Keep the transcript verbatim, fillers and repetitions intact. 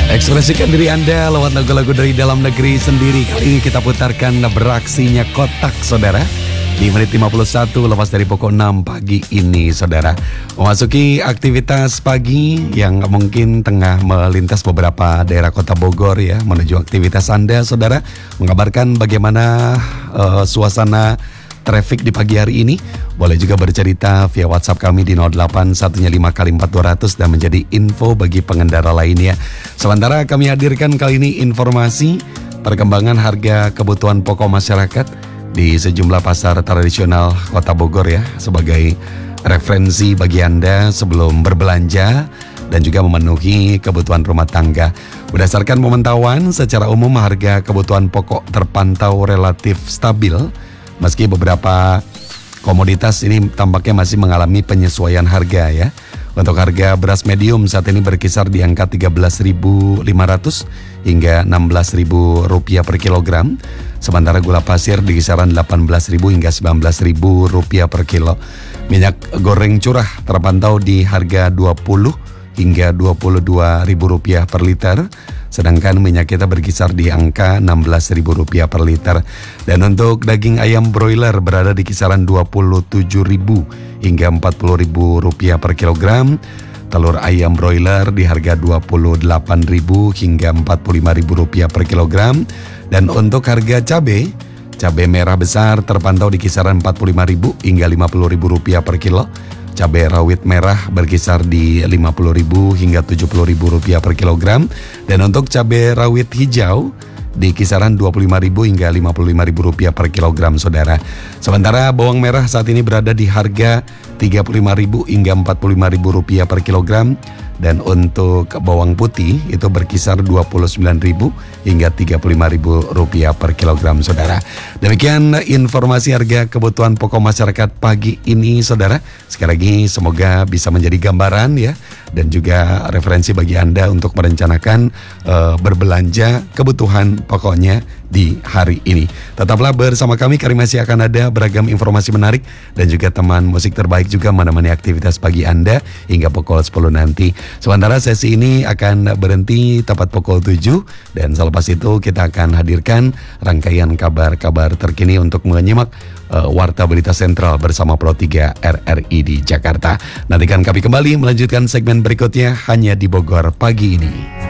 Ekspresikan diri Anda lewat lagu-lagu dari dalam negeri sendiri. Kali ini kita putarkan beraksinya kotak, saudara. Di menit lima puluh satu lepas dari pukul enam pagi ini, saudara. Memasuki aktivitas pagi yang mungkin tengah melintas beberapa daerah kota Bogor ya, menuju aktivitas Anda, saudara. Mengabarkan bagaimana uh, suasana traffic di pagi hari ini. Boleh juga bercerita via WhatsApp kami di nol delapan satu lima kali empat dua ratus dan menjadi info bagi pengendara lainnya. Sementara kami hadirkan kali ini informasi perkembangan harga kebutuhan pokok masyarakat di sejumlah pasar tradisional Kota Bogor ya, sebagai referensi bagi Anda sebelum berbelanja dan juga memenuhi kebutuhan rumah tangga. Berdasarkan pemantauan, secara umum harga kebutuhan pokok terpantau relatif stabil, meski beberapa komoditas ini tampaknya masih mengalami penyesuaian harga ya. Untuk harga beras medium saat ini berkisar di angka tiga belas ribu lima ratus hingga enam belas ribu rupiah per kilogram. Sementara gula pasir di kisaran delapan belas ribu hingga sembilan belas ribu rupiah per kilo. Minyak goreng curah terpantau di harga dua puluh hingga dua puluh dua ribu rupiah per liter. Sedangkan minyak kita berkisar di angka enam belas ribu rupiah per liter. Dan untuk daging ayam broiler berada di kisaran dua puluh tujuh ribu hingga empat puluh ribu rupiah per kilogram. Telur ayam broiler di harga dua puluh delapan ribu hingga empat puluh lima ribu rupiah per kilogram. Dan untuk harga cabai, cabai merah besar terpantau di kisaran empat puluh lima ribu hingga lima puluh ribu rupiah per kilo. Cabai rawit merah berkisar di lima puluh ribu hingga tujuh puluh ribu rupiah per kilogram. Dan untuk cabai rawit hijau di kisaran dua puluh lima ribu hingga lima puluh lima ribu rupiah per kilogram, saudara. Sementara bawang merah saat ini berada di harga tiga puluh lima ribu hingga empat puluh lima ribu rupiah per kilogram. Dan untuk bawang putih itu berkisar dua puluh sembilan ribu hingga tiga puluh lima ribu rupiah per kilogram, saudara. Demikian informasi harga kebutuhan pokok masyarakat pagi ini, saudara. Sekali lagi semoga bisa menjadi gambaran ya, dan juga referensi bagi Anda untuk merencanakan uh, berbelanja kebutuhan pokoknya di hari ini. Tetaplah bersama kami, karena masih akan ada beragam informasi menarik dan juga teman musik terbaik juga menemani aktivitas pagi Anda hingga pukul sepuluh nanti. Sementara sesi ini akan berhenti tepat pukul tujuh dan selepas itu kita akan hadirkan rangkaian kabar-kabar terkini untuk menyimak uh, Warta Berita Sentral bersama Pro tiga R R I di Jakarta. Nantikan kami kembali melanjutkan segmen berikutnya hanya di Bogor pagi ini.